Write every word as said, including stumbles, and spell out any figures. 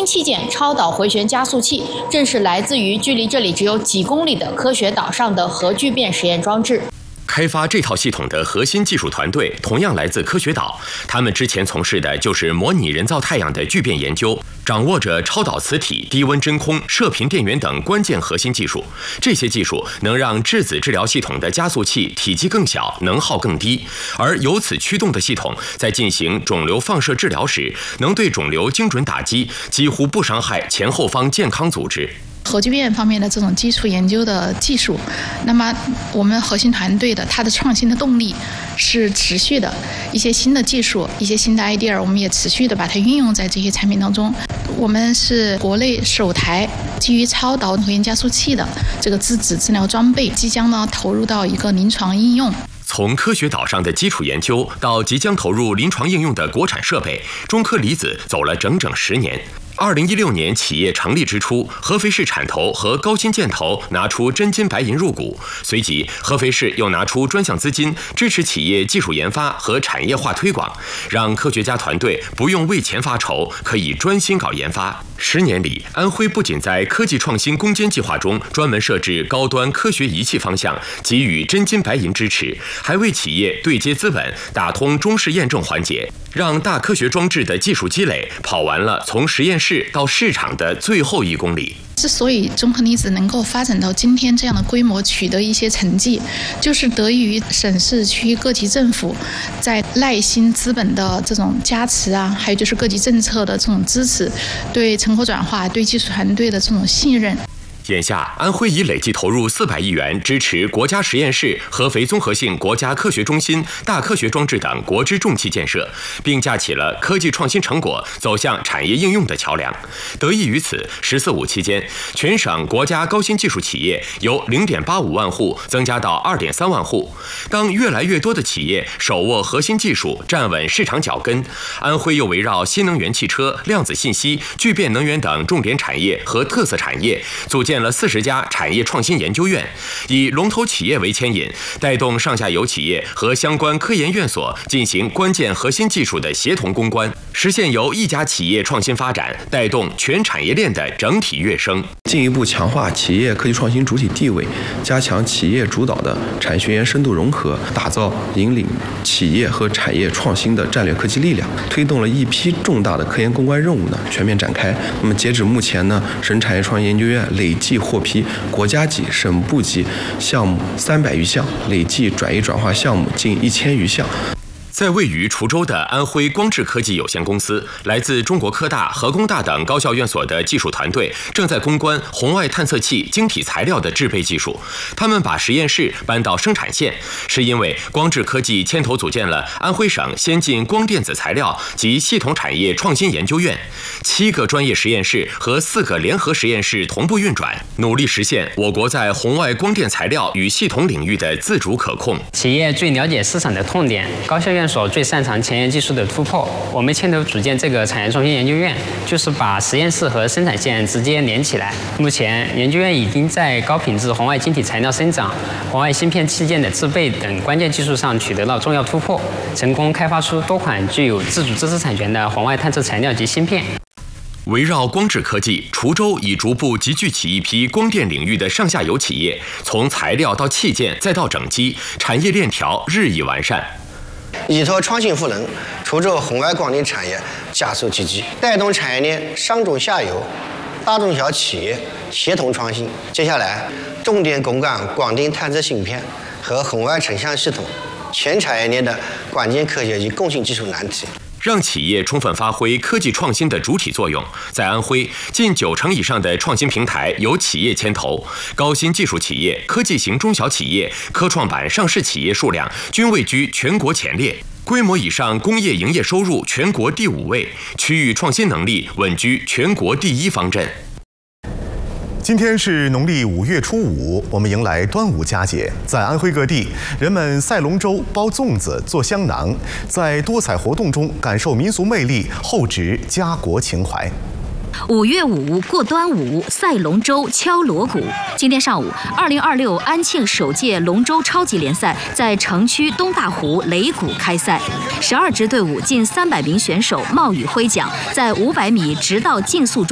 新器件超导回旋加速器正是来自于距离这里只有几公里的科学岛上的核聚变实验装置。 开发这套系统的核心技术团队同样来自科学岛，他们之前从事的就是模拟人造太阳的聚变研究，掌握着超导磁体、低温真空、射频电源等关键核心技术。这些技术能让质子治疗系统的加速器体积更小，能耗更低，而由此驱动的系统在进行肿瘤放射治疗时，能对肿瘤精准打击，几乎不伤害前后方健康组织。 核聚变方面的这种基础研究的技术，那么我们核心团队的它的创新的动力是持续的，一些新的技术、一些新的 idea， 我们也持续的把它运用在这些产品当中。我们是国内首台基于超导回旋加速器的这个质子治疗装备，即将呢投入到一个临床应用。 从科学岛上的基础研究到即将投入临床应用的国产设备，中科离子走了整整十年。二零一六年企业成立之初，合肥市产投和高新建投拿出真金白银入股，随即合肥市又拿出专项资金支持企业技术研发和产业化推广，让科学家团队不用为钱发愁，可以专心搞研发。十年里，安徽不仅在科技创新攻坚计划中专门设置高端科学仪器方向，给予真金白银支持，还为企业对接资本，打通中试验证环节，让大科学装置的技术积累跑完了从实验室到市场的最后一公里。 之所以中科离子能够发展到今天这样的规模，取得一些成绩，就是得益于省市区各级政府在耐心资本的这种加持啊，还有就是各级政策的这种支持，对成果转化、对技术团队的这种信任。 眼下，安徽已累计投入四百亿元支持国家实验室、合肥综合性国家科学中心、大科学装置等国之重器建设，并架起了科技创新成果走向产业应用的桥梁。得益于此，“十四五”期间，全省国家高新技术企业由 零点八五万户增加到 二点三万户。当越来越多的企业手握核心技术，站稳市场脚跟，安徽又围绕新能源汽车、量子信息、聚变能源等重点产业和特色产业，组建建了四十家产业创新研究院，以龙头企业为牵引，带动上下游企业和相关科研院所进行关键核心技术的协同攻关，实现由一家企业创新发展带动全产业链的整体跃升， 进一步强化企业科技创新主体地位，加强企业主导的产学研深度融合，打造引领企业和产业创新的战略科技力量，推动了一批重大的科研攻关任务呢全面展开。那么截止目前呢，省产业创新研究院累计获批国家级、省部级项目三百余项，累计转移转化项目近一千余项。 在位于滁州的安徽光智科技有限公司，来自中国科大、核工大等高校院所的技术团队正在攻关红外探测器晶体材料的制备技术。他们把实验室搬到生产线，是因为光智科技牵头组建了安徽省先进光电子材料及系统产业创新研究院，七个专业实验室和四个联合实验室同步运转，努力实现我国在红外光电材料与系统领域的自主可控。 企业最了解市场的痛点，高校院所最擅长前沿技术的突破。我们牵头组建这个产业创新研究院，就是把实验室和生产线直接连起来。目前，研究院已经在高品质红外晶体材料生长、红外芯片器件的制备等关键技术上取得了重要突破，成功开发出多款具有自主知识产权的红外探测材料及芯片。 围绕光智科技，滁州已逐步集聚起一批光电领域的上下游企业，从材料到器件再到整机，产业链条日益完善。 依托创新赋能，滁州红外光电产业加速积极，带动产业链上中下游、大中小企业协同创新。接下来，重点攻关光电探测芯片和红外成像系统全产业链的关键科学及共性技术难题， 让企业充分发挥科技创新的主体作用。在安徽，近九成以上的创新平台由企业牵头，高新技术企业、科技型中小企业、科创板上市企业数量均位居全国前列，规模以上工业营业收入全国第五位，区域创新能力稳居全国第一方阵。 今天是农历五月初五，我们迎来端午佳节。在安徽各地，人们赛龙舟、包粽子、做香囊，在多彩活动中感受民俗魅力，厚植家国情怀。 五月五过端午，赛龙舟、敲锣鼓。今天上午，二零二六安庆首届龙舟超级联赛在城区东大湖擂鼓开赛，十二支队伍近三百名选手冒雨挥桨，在五百米直道竞速中。